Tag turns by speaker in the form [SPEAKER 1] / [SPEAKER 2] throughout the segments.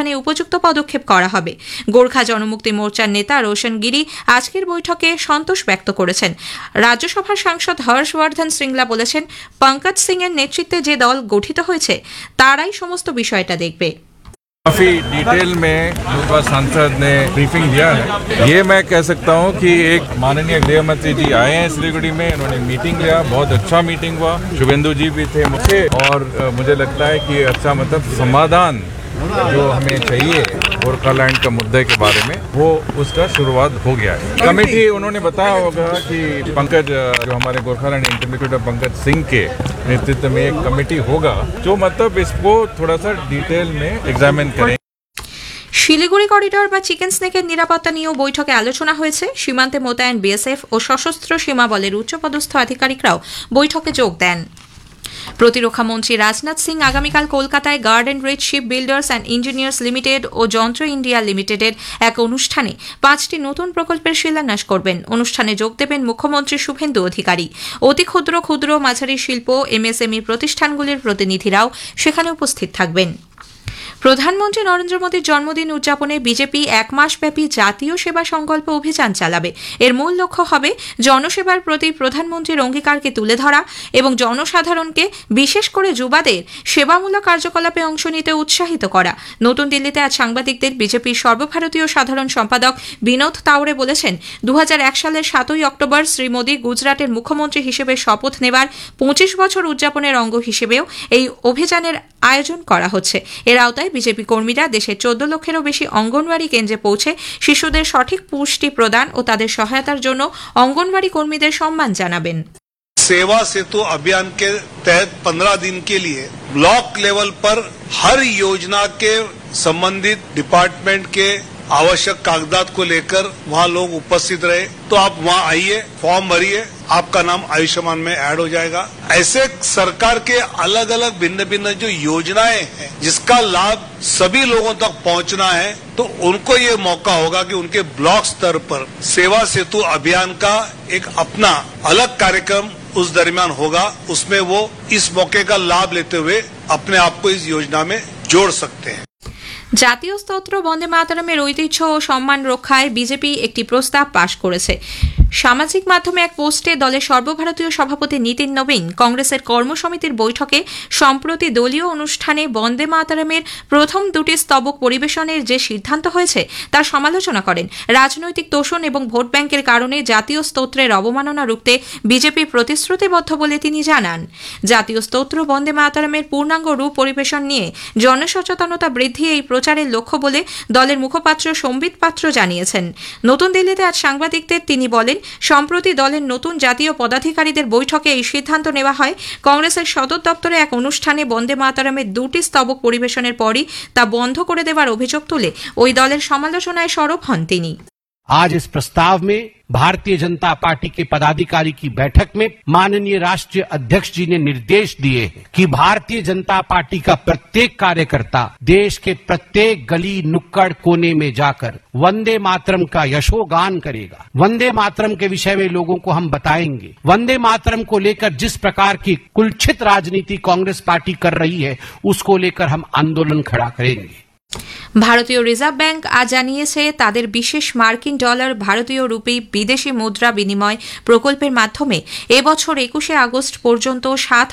[SPEAKER 1] সমাধানে উপযুক্ত পদক্ষেপ করা হবে। গোর্খা জনমুক্তি মোর্চার নেতা রোশন গিরি আজকের বৈঠকে সন্তোষ ব্যক্ত করেছেন। রাজ্যসভার সাংসদ হর্ষবর্ধন শ্রিংলা বলেছেন, পঙ্কজ সিং এর নেতৃত্বে যে দল গঠিত হয়েছে তারাই সমস্ত বিষয়টা দেখবে।
[SPEAKER 2] काफी डिटेल में लोकसभा सांसद ने ब्रीफिंग दिया है। ये मैं कह सकता हूँ कि एक माननीय गृह मंत्री जी आए हैं सिलीगुड़ी में, उन्होंने मीटिंग लिया, बहुत अच्छा मीटिंग हुआ, शुभेंदु जी भी थे मुझे, और मुझे लगता है कि अच्छा मतलब समाधान जो हमें चाहिए गोरखालैंड का मुद्दे के बारे में, वो उसका शुरुआत हो गया है। कमेटी उन्होंने बताया होगा कि पंकज जो हमारे गोरखालैंड इंटरलोक्यूटर पंकज सिंह के नेतृत्व में एक कमेटी होगा जो मतलब इसको थोड़ा सा डिटेल में एग्जामिन करें।
[SPEAKER 1] শিলিগুড়ি করিডোর বা চিকেন স্নেকের নিরাপত্তা নিয়েও বৈঠকে আলোচনা হয়েছে। সীমান্তে মোতায়েন বিএসএফ ও সশস্ত্র সীমা বলের উচ্চপদস্থ আধিকারিকরাও বৈঠকে যোগ দেন। প্রতিরক্ষা মন্ত্রী রাজনাথ সিং আগামীকাল কলকাতায় garden reach ship builders and engineers limited ও যন্ত্র ইন্ডিয়া লিমিটেডের এক অনুষ্ঠানে 5টি নতুন প্রকল্পের শিলান্যাস করবেন। অনুষ্ঠানে যোগ দেবেন মুখ্যমন্ত্রী শুভেন্দু অধিকারী। অতি ক্ষুদ্র ক্ষুদ্র মাঝারি শিল্প এমএসএমই প্রতিষ্ঠানগুলির প্রতিনিধিরাও সেখানে উপস্থিত থাকবেন। প্রধানমন্ত্রী নরেন্দ্র মোদীর জন্মদিন উদযাপনে বিজেপি এক মাসব্যাপী জাতীয় সেবা সংকল্প অভিযান চালাবে। এর মূল লক্ষ্য হবে জনসেবার প্রতি প্রধানমন্ত্রীর অঙ্গীকারকে তুলে ধরা এবং জনসাধারণকে, বিশেষ করে যুবাদের সেবামূলক কার্যকলাপে অংশ নিতে উৎসাহিত করা। নতুন দিল্লিতে আজ সাংবাদিকদের বিজেপির সর্বভারতীয় সাধারণ সম্পাদক বিনোদ তাওড়ে বলেছেন, 2001 সালের 7ই অক্টোবর শ্রী মোদী গুজরাটের মুখ্যমন্ত্রী হিসেবে শপথ নেবার 25 বছর উদযাপনের অঙ্গ হিসেবেও এই অভিযানের আয়োজন করা হচ্ছে। এর আওতায় বিজেপি কর্মীরা দেশের 14 লক্ষেরও বেশি অঙ্গনওয়াড়ি কেন্দ্রে পৌঁছে শিশুদের সঠিক পুষ্টি প্রদান ও তাদের সহায়তার জন্য অঙ্গনওয়াড়ি কর্মীদের সম্মান জানাবেন।
[SPEAKER 3] सेवा सेतु अभियान के तहत 15 दिन के लिए ब्लॉक लेवल पर हर योजना के संबंधित डिपार्टमेंट के आवश्यक कागजात को लेकर वहाँ लोग उपस्थित रहे। तो आप वहाँ आइए, फॉर्म भरिए, आपका नाम आयुष्मान में ऐड हो जाएगा। ऐसे सरकार के अलग अलग भिन्न भिन्न जो योजनाएं हैं जिसका लाभ सभी लोगों तक पहुंचना है, तो उनको ये मौका होगा कि उनके ब्लॉक स्तर पर सेवा सेतु अभियान का एक अपना अलग कार्यक्रम उस दरमियान होगा। उसमें वो इस मौके का लाभ लेते हुए अपने आप को इस योजना में जोड़ सकते हैं।
[SPEAKER 1] জাতীয় স্তোত্র বন্দে মাতরমের ঐতিহ্য ও সম্মান রক্ষায় বিজেপি একটি প্রস্তাব পাশ করেছে। সামাজিক মাধ্যমে এক পোস্টে দলের সর্বভারতীয় সভাপতি নীতিন নবীন কংগ্রেসের কর্মসমিতির বৈঠকে সম্প্রতি দলীয় অনুষ্ঠানে বন্দে মাতরমের প্রথম দুটি স্তবক পরিবেশনের যে সিদ্ধান্ত হয়েছে তার সমালোচনা করেন। রাজনৈতিক তোষণ এবং ভোট ব্যাংকের কারণে জাতীয় স্তোত্রের অবমাননা রুখতে বিজেপি প্রতিশ্রুতিবদ্ধ বলে তিনি জানান। জাতীয় স্তোত্র বন্দে মাতরমের পূর্ণাঙ্গ রূপ পরিবেশন নিয়ে জনসচেতনতা বৃদ্ধি এই প্রচারের লক্ষ্য বলে দলের মুখপাত্র সম্বিত পাত্র জানিয়েছেন। নতুন দিল্লিতে আজ সাংবাদিকদের তিনি বলেন, সম্প্রতি দলের নতুন জাতীয় পদাধিকারীদের বৈঠকে এই সিদ্ধান্ত নেওয়া হয়। কংগ্রেসের সদর দপ্তরে এক অনুষ্ঠানে বন্দে মাতরমের দুটি স্তবক পরিবেশনের পরই তা বন্ধ করে দেওয়ার অভিযোগ তুলে ওই দলের সমালোচনায় সরব হন তিনি।
[SPEAKER 4] आज इस प्रस्ताव में भारतीय जनता पार्टी के पदाधिकारी की बैठक में माननीय राष्ट्रीय अध्यक्ष जी ने निर्देश दिए हैं कि भारतीय जनता पार्टी का प्रत्येक कार्यकर्ता देश के प्रत्येक गली नुक्कड़ कोने में जाकर वंदे मातरम का यशोगान करेगा। वंदे मातरम के विषय में लोगों को हम बताएंगे। वंदे मातरम को लेकर जिस प्रकार की कुलच्छित राजनीति कांग्रेस पार्टी कर रही है उसको लेकर हम आंदोलन खड़ा करेंगे।
[SPEAKER 1] ভারতীয় রিজার্ভ ব্যাংক আজ জানিয়েছে তাদের বিশেষ মার্কিন ডলার ভারতীয় রুপি বিদেশি মুদ্রা বিনিময় প্রকল্পের মাধ্যমে এবছর 21 আগস্ট পর্যন্ত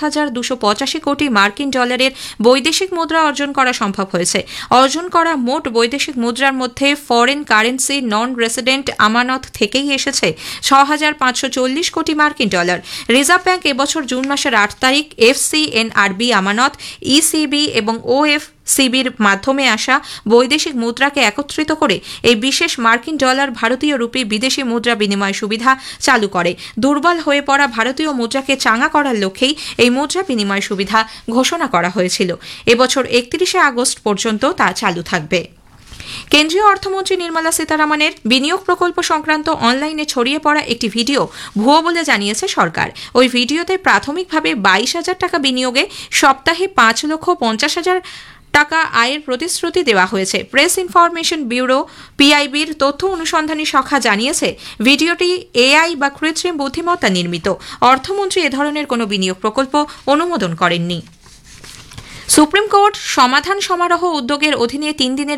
[SPEAKER 1] 7,285 কোটি মার্কিন ডলারের বৈদেশিক মুদ্রা অর্জন করা সম্ভব হয়েছে। অর্জন করা মোট বৈদেশিক মুদ্রার মধ্যে ফরেন কারেন্সি নন রেসিডেন্ট আমানত থেকেই এসেছে 6,540 কোটি মার্কিন ডলার। রিজার্ভ ব্যাংক এবছর জুন মাসের 8 তারিখ এফসিএনআরবি আমানত, ইসিবি এবং ওএফসিবির মাধ্যমে আসা বৈদেশিক মুদ্রাকে একত্রিত করে এই বিশেষ মার্কিন ডলার ভারতীয় রুপি বিদেশি মুদ্রা বিনিময় সুবিধা চালু করে। দুর্বল হয়ে পড়া ভারতীয় মুদ্রাকে চাঙা করার লক্ষ্যেই এই মুদ্রা বিনিময় সুবিধা ঘোষণা করা হয়েছিল। এবছর 31 আগস্ট পর্যন্ত তা চালু থাকবে। কেন্দ্রীয় অর্থমন্ত্রী নির্মলা সীতারামনের বিনিয়োগ প্রকল্প সংক্রান্ত অনলাইনে ছড়িয়ে পড়া একটি ভিডিও ভুয়ো বলে জানিয়েছে সরকার। ওই ভিডিওতে প্রাথমিকভাবে 22,000 টাকা বিনিয়োগে সপ্তাহে 5,50,000 টাকা আয়ের প্রতিশ্রুতি দেওয়া হয়েছে। প্রেস ইনফরমেশন ব্যুরো পিআইবির তথ্য অনুসন্ধানী শাখা জানিয়েছে ভিডিওটি এআই বা কৃত্রিম বুদ্ধিমত্তা নির্মিত। অর্থমন্ত্রী এ ধরনের কোনো বিনিয়োগ প্রকল্প অনুমোদন করেননি। সুপ্রিম কোর্ট সমাধান সমারোহ উদ্যোগের অধীনে 3 দিনের